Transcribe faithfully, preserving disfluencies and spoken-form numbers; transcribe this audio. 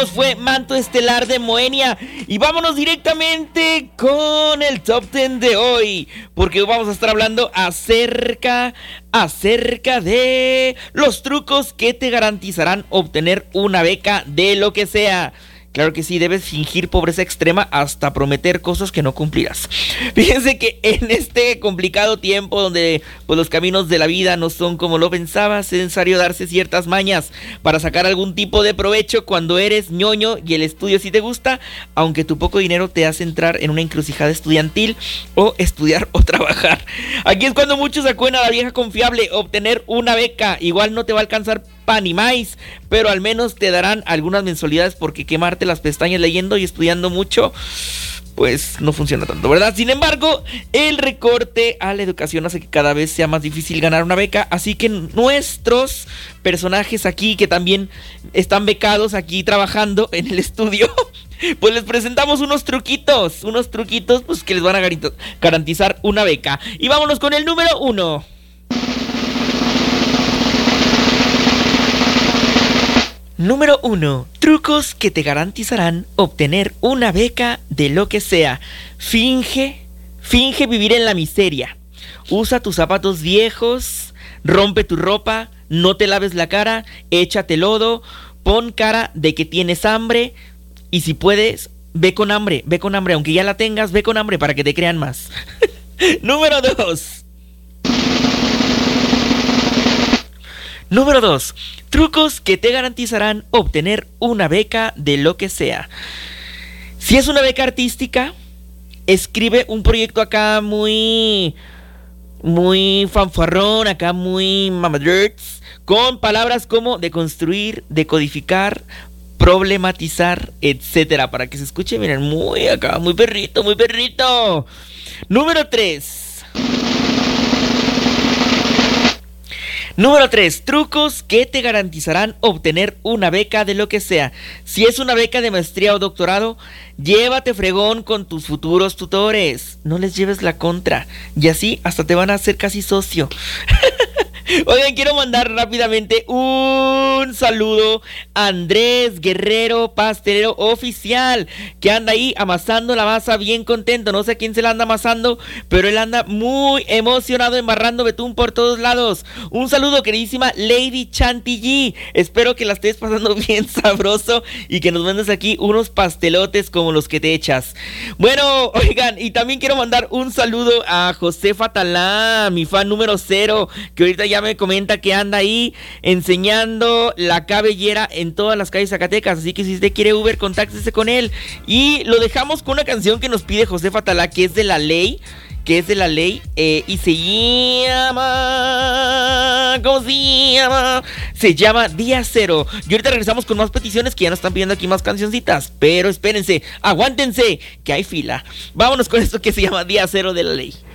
Fue Manto Estelar de Moenia. Y vámonos directamente con el top diez de hoy, porque hoy vamos a estar hablando acerca Acerca de los trucos que te garantizarán obtener una beca de lo que sea. Claro que sí, debes fingir pobreza extrema hasta prometer cosas que no cumplirás. Fíjense que en este complicado tiempo donde pues, los caminos de la vida no son como lo pensabas, es necesario darse ciertas mañas para sacar algún tipo de provecho cuando eres ñoño y el estudio sí te gusta, aunque tu poco dinero te hace entrar en una encrucijada estudiantil o estudiar o trabajar. Aquí es cuando muchos acuden a la vieja confiable, obtener una beca. Igual no te va a alcanzar pan y maíz, pero al menos te darán algunas mensualidades, porque quemarte las pestañas leyendo y estudiando mucho pues no funciona tanto, ¿verdad? Sin embargo, el recorte a la educación hace que cada vez sea más difícil ganar una beca, así que nuestros personajes aquí, que también están becados aquí trabajando en el estudio, pues les presentamos unos truquitos, unos truquitos pues que les van a garantizar una beca. Y vámonos con el número uno. Número uno. Trucos que te garantizarán obtener una beca de lo que sea. Finge, finge vivir en la miseria. Usa tus zapatos viejos, rompe tu ropa, no te laves la cara, échate lodo, pon cara de que tienes hambre y si puedes, ve con hambre, ve con hambre, aunque ya la tengas, ve con hambre para que te crean más. Número dos. Número dos. Trucos que te garantizarán obtener una beca de lo que sea. Si es una beca artística, escribe un proyecto acá muy... Muy fanfarrón, acá muy mamadurts, con palabras como deconstruir, decodificar, problematizar, etcétera, para que se escuche, miren, muy acá, muy perrito, muy perrito. Número tres. Número tres. Trucos que te garantizarán obtener una beca de lo que sea. Si es una beca de maestría o doctorado, llévate fregón con tus futuros tutores. No les lleves la contra. Y así hasta te van a hacer casi socio. Oigan, quiero mandar rápidamente un saludo a Andrés Guerrero, pastelero oficial, que anda ahí amasando la masa bien contento. No sé a quién se la anda amasando, pero él anda muy emocionado embarrando betún por todos lados. Un saludo, queridísima Lady Chantilly. Espero que la estés pasando bien sabroso y que nos mandes aquí unos pastelotes como los que te echas. Bueno, oigan, y también quiero mandar un saludo a José Fatalá, mi fan número cero, que ahorita ya me comenta que anda ahí enseñando la cabellera en todas las calles Zacatecas, así que si usted quiere Uber, contáctese con él. Y lo dejamos con una canción que nos pide José Fatalá, que es de La Ley, que es de La Ley, eh, y se llama... ¿Cómo se llama? Se llama Día Cero. Y ahorita regresamos con más peticiones, que ya nos están pidiendo aquí más cancioncitas, pero espérense, aguántense, que hay fila. Vámonos con esto que se llama Día Cero de La Ley.